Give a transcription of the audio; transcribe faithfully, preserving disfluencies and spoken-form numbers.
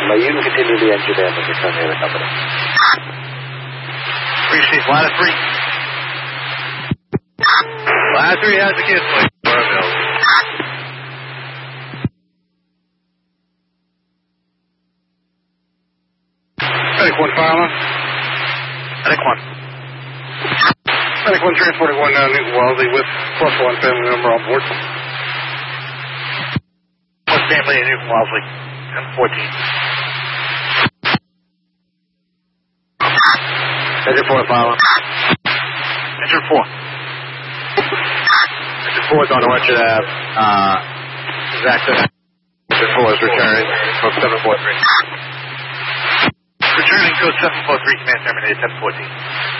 May you continue the engine in and return here to company. Three Chief, line of three. Line of three has the kids plate. Medic one, fireman. Medic one. Medic one, transporting one down Newton Wellesley with plus one family member on board. One family in Newton Wellesley. ten fourteen. Engine four, fireman. Engine four. Engine four is on Orchard Ave. Uh, Exactly. Engine four is returning. Code seven four three. Returning code seven four three, command terminated ten fourteen.